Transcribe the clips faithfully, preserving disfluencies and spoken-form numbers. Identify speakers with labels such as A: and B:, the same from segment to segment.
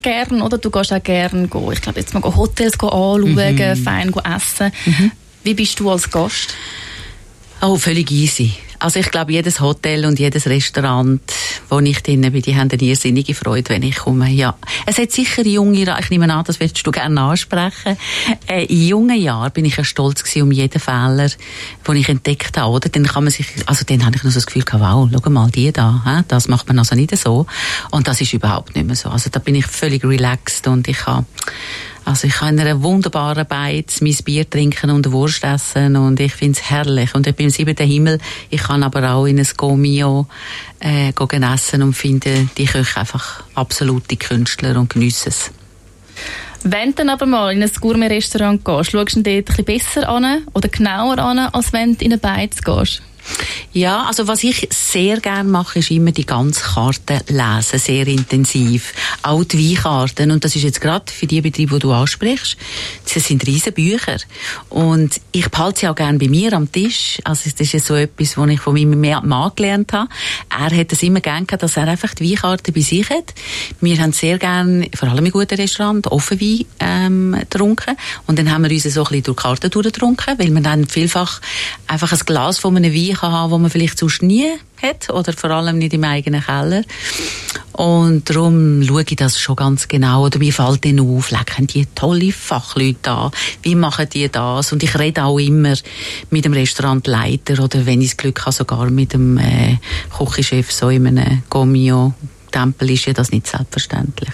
A: gern, oder? Du gehst auch gern, go, ich glaube, jetzt mal go Hotels go anschauen, mhm. fein go essen. Mhm. Wie bist du als Gast?
B: Oh, völlig easy. Also ich glaube, jedes Hotel und jedes Restaurant, wo ich drin bin, die haben eine irrsinnige Freude, wenn ich komme. Ja. Es hat sicher junge, ich nehme an, das willst du gerne ansprechen. Äh, in jungen Jahren bin ich ja stolz gewesen um jeden Fehler, den ich entdeckt habe, oder? Dann kann man sich, also dann habe ich noch so das Gefühl gehabt, wow, schau mal, die da, hä? Das macht man also nicht so. Und das ist überhaupt nicht mehr so. Also da bin ich völlig relaxed und ich habe Also ich kann in einer wunderbaren Beiz mein Bier trinken und Wurst essen und ich finde es herrlich. Und ich bin im siebten Himmel. Ich kann aber auch in ein Gomio äh, gehen essen und finde die Köche einfach absolute Künstler und geniessen es.
A: Wenn du dann aber mal in ein Gourmet-Restaurant gehst, schaust du dort ein bisschen besser an oder genauer an, als wenn du in eine Beiz gehst?
B: Ja, also was ich sehr gerne mache, ist immer die ganze Karte lesen, sehr intensiv. Auch die Weinkarten. Und das ist jetzt gerade für die Betriebe, die du ansprichst, das sind riesen Bücher. Und ich behalte sie auch gerne bei mir am Tisch. Also das ist ja so etwas, was ich von meinem Mann gelernt habe. Er hat es immer gerne gehabt, dass er einfach die Weinkarte bei sich hat. Wir haben sehr gerne, vor allem in guten Restaurants, Offenwein ähm, getrunken. Und dann haben wir uns so ein bisschen durch die Karte durchgetrunken, weil man dann vielfach einfach ein Glas von einem Wein kann haben, wo man vielleicht sonst nie hat oder vor allem nicht im eigenen Keller. Und darum schaue ich das schon ganz genau. Oder mir fällt dann auf, lecken die tolle Fachleute an, wie machen die das? Und ich rede auch immer mit dem Restaurantleiter oder wenn ich das Glück habe, sogar mit dem äh, Küchenchef so in einem Gomio-Tempel ist ja das nicht selbstverständlich.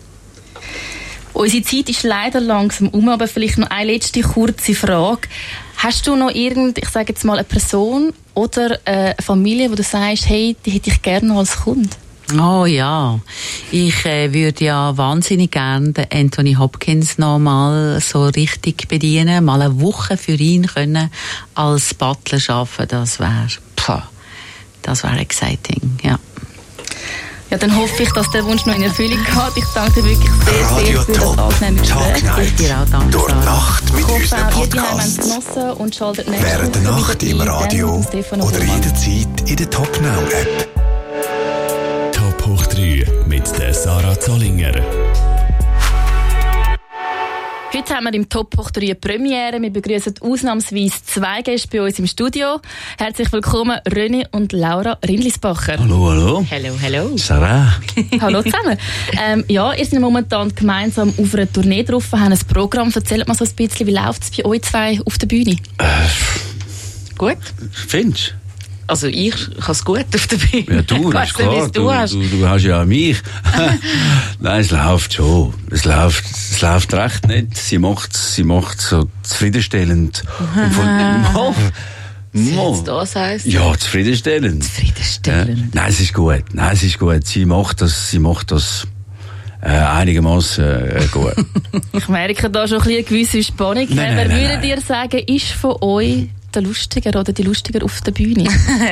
A: Unsere Zeit ist leider langsam um, aber vielleicht noch eine letzte kurze Frage. Hast du noch irgend, ich sage jetzt mal, eine Person oder eine Familie, wo du sagst, hey, die hätte ich gerne noch als Kunde?
B: Oh ja, ich äh, würde ja wahnsinnig gerne den Anthony Hopkins noch mal so richtig bedienen, mal eine Woche für ihn können als Butler arbeiten, das wäre, das wäre exciting, ja.
A: Ja, dann hoffe ich, dass der Wunsch noch in Erfüllung geht. Ich danke dir wirklich sehr, sehr für das angenehme Gespräch.
B: Ich dir auch danke.
C: Durch die Nacht mit unseren
A: Podcasts. Und schaltet
C: während der Nacht im Radio oder jederzeit in der Top Now App.
D: Top hoch drei mit der Sarah Zollinger.
A: Heute haben wir im Top hoch drei Premiere. Wir begrüßen ausnahmsweise zwei Gäste bei uns im Studio. Herzlich willkommen, René und Laura Rindlisbacher.
E: Hallo, hallo.
B: Hallo, hallo.
E: Sarah.
A: Hallo zusammen. Ähm, ja, ihr seid momentan gemeinsam auf einer Tournee drauf, haben ein Programm. Erzählt mal so ein bisschen, wie läuft es bei euch zwei auf der Bühne?
E: Äh,
B: gut.
E: Findest du?
B: Also ich habe es gut auf der Bühne.
E: Ja, du, das ist klar. Du, du, du, du hast ja auch mich. Nein, es läuft schon. Es läuft, es läuft recht nett. Sie macht sie macht so zufriedenstellend. Und von, oh,
B: Was das heisst?
E: Ja, zufriedenstellend.
B: Zufriedenstellend.
E: Ja. Nein, es ist gut. Nein, es ist gut. Sie macht das, sie macht das äh, einigermaßen äh, gut.
A: Ich merke da schon ein bisschen eine gewisse Spannung.
E: Nein,
A: Wer
E: nein,
A: würde
E: nein.
A: dir sagen, ist von euch der Lustiger oder die Lustiger auf der Bühne?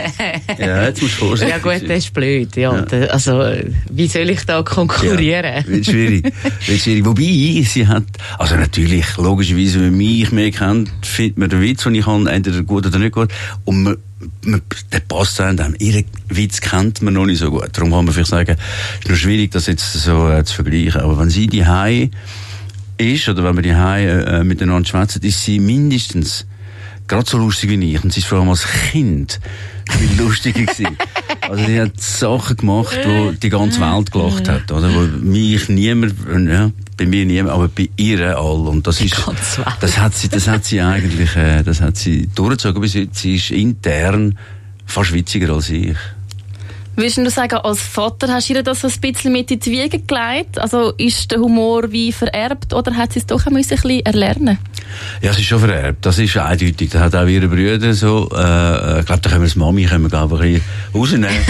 E: Ja, jetzt musst du vorsichtig
B: Ja gut,
E: sein.
B: das ist blöd. Ja.
E: Ja.
B: Also, wie soll ich da konkurrieren?
E: Ja, wird schwierig. wird schwierig. Wobei, sie hat, also natürlich, logischerweise, wenn man mich mehr kennt, findet man den Witz, den ich habe, entweder gut oder nicht gut. Und man, man, der passt einem. Ihren Witz kennt man noch nicht so gut. Darum kann man vielleicht sagen, es ist noch schwierig, das jetzt so äh, zu vergleichen. Aber wenn sie die Hai ist, oder wenn wir die Hai äh, miteinander schwätzen, ist sie mindestens gerade so lustig wie ich. Und sie ist vor allem als Kind viel lustiger gewesen. Also sie hat Sachen gemacht, wo die ganze Welt gelacht hat, oder? Wo mich niemand, ja, bei mir niemand, aber bei ihr all. Und das ist, das hat sie, das hat sie eigentlich, äh, das hat sie durchgezogen bis jetzt. Sie ist intern fast witziger als ich.
A: Würdest du sagen, als Vater hast du ihr das so ein bisschen mit in die Wiege gelegt? Also ist der Humor wie vererbt oder hat sie es doch ein bisschen erlernen?
E: Ja, es ist schon vererbt. Das ist eindeutig. Das hat auch ihre Brüder so. Äh, ich glaube, da können wir das Mami können wir, glaube ich, ein bisschen rausnehmen,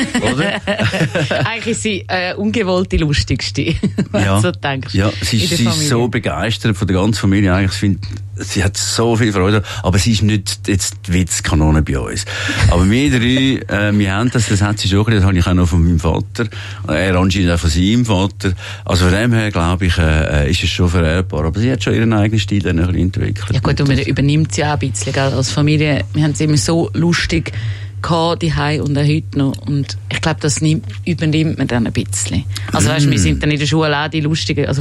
E: oder?
B: Eigentlich ist sie äh, ungewollt die lustigste, wenn
E: ja.
B: du so denkst.
E: Ja, sie ist, sie ist so begeistert von der ganzen Familie. Eigentlich, ich finde, sie hat so viel Freude. Aber sie ist nicht jetzt die Witzkanone bei uns. Aber wir drei, äh, wir haben das, das hat sie schon, das habe ich auch noch von meinem Vater. Er anscheinend auch von seinem Vater. Also von dem her, glaube ich, äh, ist es schon vererbbar. Aber sie hat schon ihren eigenen Stil dann ein bisschen entwickelt.
B: Ja gut, und man übernimmt sie auch ein bisschen, gell? Als Familie. Wir haben es immer so lustig gehabt, die Hause und auch heute noch. Und ich glaube, das nimmt, übernimmt man dann ein bisschen. Also weißt, wir sind dann in der Schule auch die lustigen, also